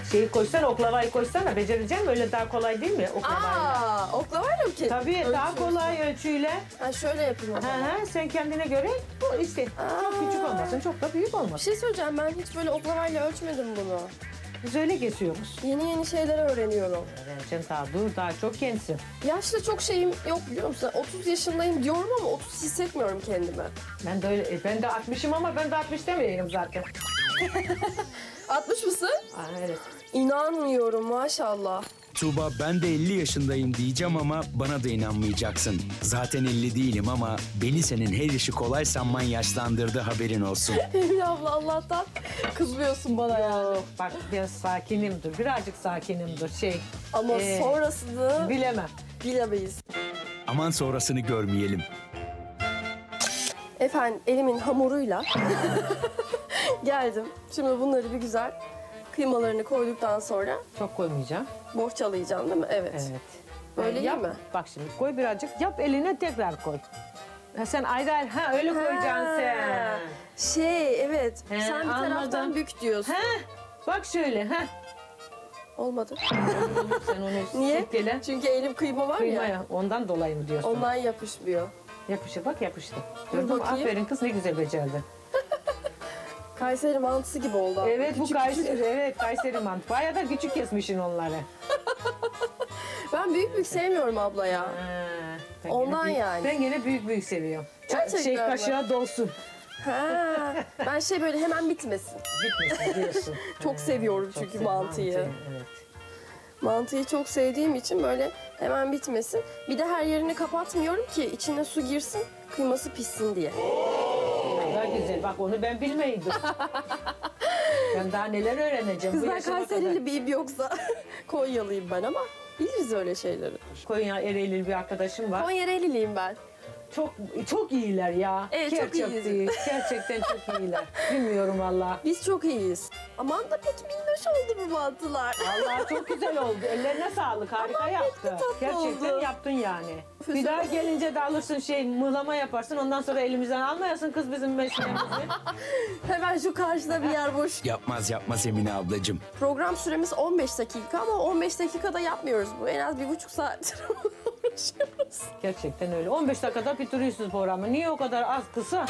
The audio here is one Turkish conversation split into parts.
Şeyi koysan, oklavayı koysana. Becereceğim mi? Öyle daha kolay değil mi oklavayla? Oklavayla mı ki? Tabii daha Ölçüyorsun. kolay ölçüyle. Ha, şöyle yapayım o zaman. Sen kendine göre bu işte. Çok küçük olmasın, çok da büyük Bir olmasın. şey söyleyeceğim, ben hiç böyle oklavayla ölçmedim bunu. Biz öyle kesiyoruz. Yeni şeyler öğreniyorum. Sen daha dur, daha çok gençsin. Yaşta çok şeyim yok biliyor musun? 30 yaşındayım diyorum ama 30 hissetmiyorum kendimi. Ben de öyle, ben de 60'ım ama ben de 60 demeyeyim zaten. 60 mısın? Evet. İnanmıyorum maşallah. Tuğba ben de 50 yaşındayım diyeceğim ama bana da inanmayacaksın. Zaten 50 değilim ama beni senin her işi kolay sanman yaşlandırdı, haberin olsun. Emine abla Allah'tan kızmıyorsun bana yani. Yok, bak biraz sakinimdir, birazcık sakinimdir Ama sonrasını bilemem. bilemeyiz. Aman sonrasını görmeyelim. Efendim elimin hamuruyla geldim. Şimdi bunları bir güzel kıymalarını koyduktan sonra Çok koymayacağım. bohçalayacağım değil mi? Evet. Evet. Böyle iyi Yap, mi? bak şimdi koy birazcık, yap eline tekrar koy. Ha, sen ayrı ayrı, öyle koyacaksın sen. Evet. He, Sen bir taraftan anladım. bük diyorsun. Bak şöyle, Olmadı. sen onu Niye? silkele. Çünkü elim kıyma var ya. Kıymaya, ondan dolayı mı diyorsun? Ondan yapışmıyor. Yapıştı, bak yapıştı. Dur Gördün mü? bakayım. Aferin kız, ne güzel becerdin. Kayseri mantısı gibi oldu. Evet, bu Küçük Kayseri, küçük. evet Kayseri mantı. Bayağı da küçük kesmişsin onları. Ben büyük sevmiyorum abla ya. Ben Ondan gene büyük, yani. Ben gene büyük seviyorum. Gerçekten mi? Kaşığa dolsun. Ha, ben böyle hemen bitmesin. Bitmesin diyorsun. Çok seviyorum Çok çünkü seviyorum mantıyı. Evet. Mantıyı çok sevdiğim için böyle hemen bitmesin. Bir de her yerini kapatmıyorum ki içine su girsin, kıyması pişsin diye. Daha güzel. Bak onu ben bilmeydim. Ben daha neler öğreneceğim bu Kızlar yaşıma Kayserili miyim yoksa Konyalıyım ben ama biliriz öyle şeyleri. kadar. Konya Ereğli bir arkadaşım var. Konyalılıyım ben. Çok iyiler ya. Evet, çok iyiyiz. Gerçekten çok iyiler. Bilmiyorum valla. Biz çok iyiyiz. Aman da pek minnoş oldu bu mantılar. Vallahi çok güzel oldu. Ellerine sağlık. Harika yaptı. tatlı Gerçekten oldu. yaptın yani. Bir daha gelince de alırsın mıhlama yaparsın. Ondan sonra elimizden almayasın kız bizim mesleğimizi. Hemen şu karşıda bir yer boş. Yapmaz Emine ablacığım. Program süremiz 15 dakika ama 15 dakikada yapmıyoruz bu. En az 1,5 saattir uğraşıyoruz. Gerçekten öyle. 15 dakikada bitiriyorsunuz programı. Niye o kadar az kısa?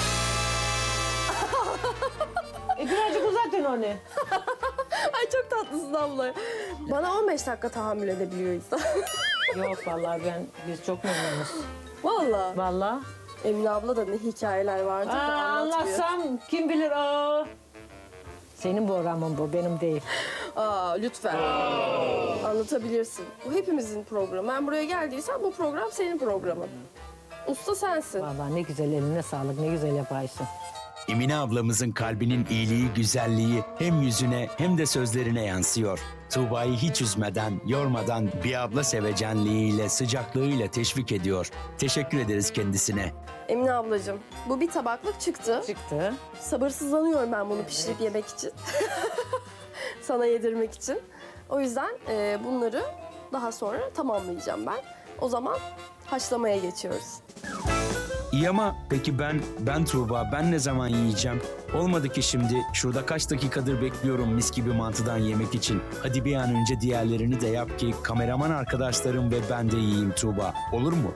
Birazcık uzatın onu. Ay çok tatlısın abla. Bana 15 dakika tahammül edebiliyor insan. Yok vallahi biz çok memnunuz. Valla. Vallahi. Emine abla da ne hikayeler vardı da anlatmıyor. Anlatsam kim bilir o. Senin programın bu, benim değil. Lütfen. Anlatabilirsin. Bu hepimizin programı. Ben buraya geldiysem bu program senin programın. Usta sensin. Vallahi ne güzel, eline sağlık, ne güzel yaparsın. Emine ablamızın kalbinin iyiliği, güzelliği hem yüzüne hem de sözlerine yansıyor. Tuğba'yı hiç üzmeden, yormadan bir abla sevecenliğiyle, sıcaklığıyla teşvik ediyor. Teşekkür ederiz kendisine. Emine ablacığım bu bir tabaklık çıktı. Çıktı. Sabırsızlanıyorum ben bunu pişirip yemek için. Sana yedirmek için. O yüzden bunları daha sonra tamamlayacağım ben. O zaman haşlamaya geçiyoruz. İyi ama peki ben Tuğba, ben ne zaman yiyeceğim? Olmadı ki şimdi, şurada kaç dakikadır bekliyorum mis gibi mantıdan yemek için. Hadi bir an önce diğerlerini de yap ki kameraman arkadaşlarım ve ben de yiyeyim Tuğba. Olur mu?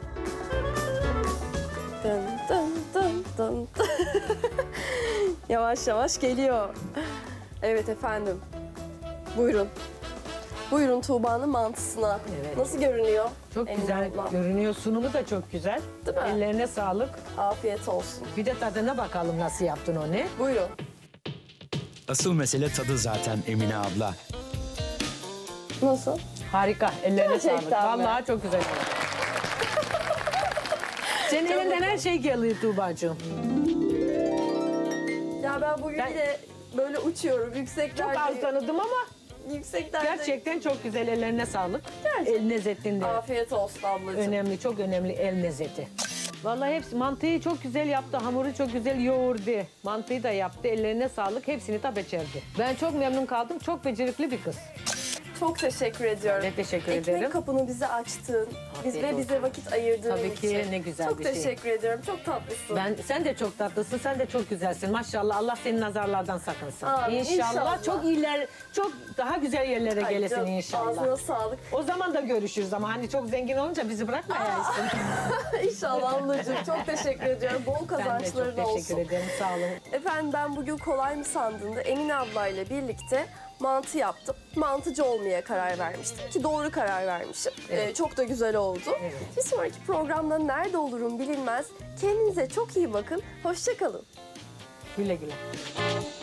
Dın dın dın dın. Yavaş yavaş geliyor. Evet efendim. Buyurun. Buyurun Tuğba'nın mantısına. Evet. Nasıl görünüyor? Çok Emine güzel abla? görünüyor. Sunumu da çok güzel. Değil mi? Ellerine sağlık. Afiyet olsun. Bir de tadına bakalım nasıl yaptın onu. Buyurun. Asıl mesele tadı zaten Emine abla. Nasıl? Harika. Ellerine Gerçekten sağlık. mi? Vallahi çok güzel. Senin elinden her şey geliyor Tuğba'cığım. Ya ben bugün Ben- yine böyle uçuyorum Çok yükseklerde. az tanıdım ama Yükseklerde. gerçekten çok güzel. Ellerine sağlık. Gerçekten. El lezzetinde. Afiyet olsun ablacığım. Önemli, çok önemli el lezzeti. Vallahi hepsi mantıyı çok güzel yaptı, hamuru çok güzel yoğurdu. Mantıyı da yaptı, ellerine sağlık, hepsini de becerdi. Ben çok memnun kaldım, çok becerikli bir kız. Çok teşekkür ediyorum. Ben de teşekkür Ekmek ederim. kapını bize açtın. Afiyet olsun. Bize vakit ayırdığın Tabii için. ki, ne güzel çok bir şey. teşekkür ediyorum. Çok tatlısın. Sen de çok tatlısın, sen de çok güzelsin. Maşallah Allah senin nazarlardan sakınsın. Amin, inşallah. Çok daha güzel yerlere Ay gelesin canım, inşallah. Ağzına sağlık. O zaman da görüşürüz ama hani çok zengin olunca bizi bırakma ya işte. İnşallah ablacığım. Çok teşekkür ediyorum. Bol Ben de çok kazançların teşekkür olsun. ederim, sağ olun. Efendim ben bugün kolay mı sandığında Emine ablayla birlikte mantı yaptım. Mantıcı olmaya karar vermiştim ki doğru karar vermişim. Evet. Çok da güzel oldu. Evet. Bir sonraki programda nerede olurum bilinmez. Kendinize çok iyi bakın. Hoşça kalın. Güle güle.